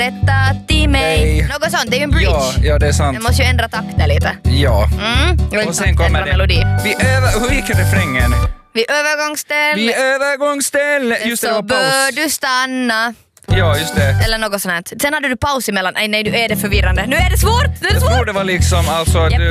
detta till mig. Något sånt, det är ju en bridge. Ja, det är sant. Jag måste ju ändra takten lite. Ja. Och sen kommer det. Melodi. Hur gick refrängen? Vid övergångsställe. Just det, det var så bör paus. du stanna. Ja, just det. Eller något sånt här. Sen hade du paus emellan. Nej, du är det förvirrande. Nu är det svårt! Jag tror det var liksom alltså att Yep.